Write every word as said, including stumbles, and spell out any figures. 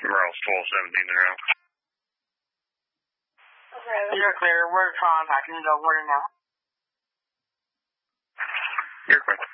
Morales twelve seventeen around. Okay, you're clear. We're contacting the water now. You're clear.